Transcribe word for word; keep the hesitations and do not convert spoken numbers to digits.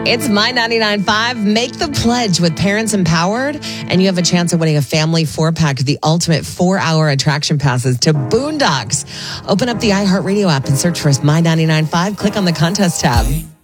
It's My ninety-nine point five. Make the pledge with Parents Empowered, and you have a chance of winning a family four-pack of the ultimate four-hour attraction passes to Boondocks. Open up the iHeartRadio app and search for My ninety-nine point five. Click on the contest tab.